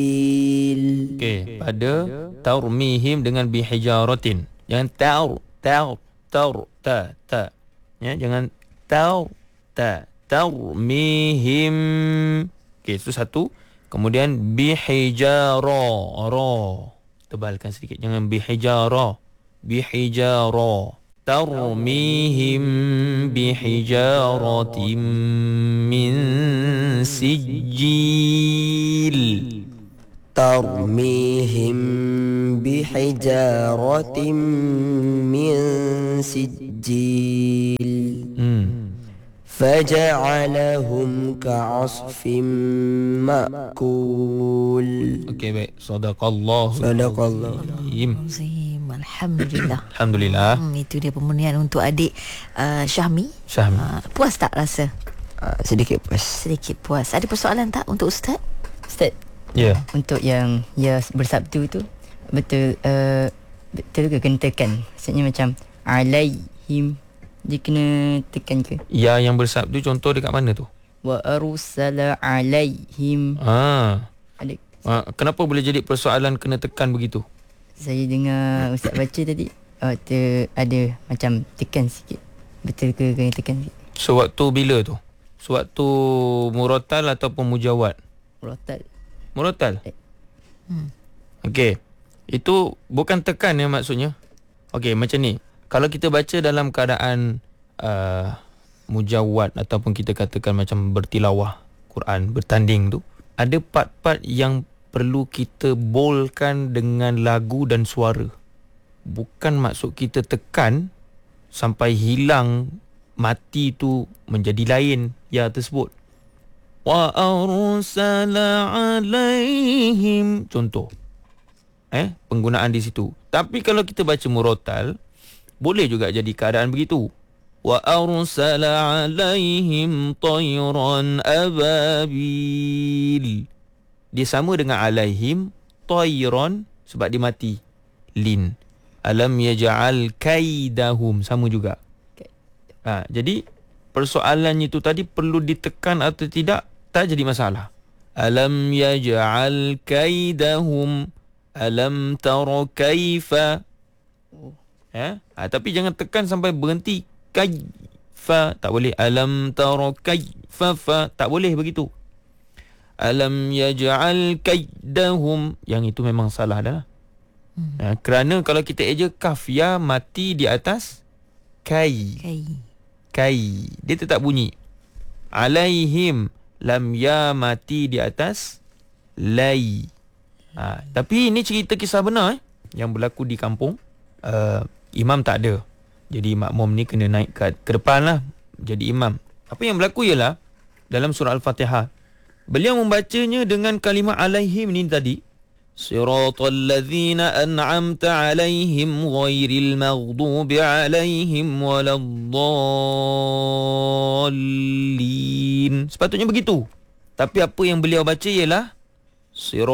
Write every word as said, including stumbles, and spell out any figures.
Okey, pada tarmihim dengan bihijaratin. Jangan tar, tar, tar, ta, ta. Ya, jangan tar, ta. Tarmihim. Okey, itu satu. Kemudian bihijara, ra. Tebalkan sedikit. Jangan bihijara. Bihijara. Tarmihim bihijaratin min sijil. ترميهم بحجارة من سجيل فجعلهم كعصف مأكول. Okey, baik. Sadaqallah. Sadaqallah. Azim. Alhamdulillah. Alhamdulillah. Hmm, itu dia pemurnian untuk adik uh, Syahmi. Syahmi. Uh, puas tak rasa? Uh, sedikit puas. Sedikit puas. Ada persoalan tak untuk Ustaz? Ustaz, Ya. Yeah. untuk yang ya bersabdu tu betul uh, betul ke kena tekan? Maksudnya macam alaihim, dia kena tekan ke? Ya, yang bersabdu contoh dekat mana tu? Wa arsala alaihim. Ah. Ada, ah kenapa boleh jadi persoalan kena tekan begitu? saya dengar Ustaz baca tadi, uh, ter, ada macam tekan sikit. Betul ke kena tekan sikit? Sewaktu bila tu? Sewaktu murattal ataupun mujawad? Murattal. Murattal. Hmm. Okey. Itu bukan tekan ya maksudnya. Okey, macam ni. Kalau kita baca dalam keadaan uh, mujawad ataupun kita katakan macam bertilawah Quran, bertanding tu, ada part-part yang perlu kita boldkan dengan lagu dan suara. Bukan maksud kita tekan sampai hilang mati tu menjadi lain ya tersebut. Wa arsala alaihim, contoh eh penggunaan di situ. Tapi kalau kita baca murattal, boleh juga jadi keadaan begitu. Wa arsala alaihim tayran ababil. Dia sama dengan alaihim tayran sebab dia mati. Lin. Alam yaj'al kaidahum, sama juga. Ha, jadi persoalannya itu tadi perlu ditekan atau tidak, tak jadi masalah. Alam yaj'al kaidahum, alam tara kaifa. Ya? Ha, tapi jangan tekan sampai berhenti. Kaifa, tak boleh. Alam tara kaifa, fa, tak boleh begitu. Alam yaj'al kaidahum, yang itu memang salah dah. Hmm. Ha, kerana kalau kita eja kaf ya mati di atas kai. Kai. Kai, dia tetap bunyi. Alaihim, lam ya mati di atas lai. Ha, tapi ini cerita kisah benar eh, yang berlaku di kampung. Uh, imam tak ada. Jadi makmum ni kena naik ke, ke depan lah jadi imam. Apa yang berlaku ialah dalam surah Al-Fatihah, beliau membacanya dengan kalimah alaihim ni tadi. Siratal ladzina an'amta alaihim ghairil maghdubi alaihim waladdallin. Sepatutnya begitu. Tapi apa yang beliau baca ialah Siratal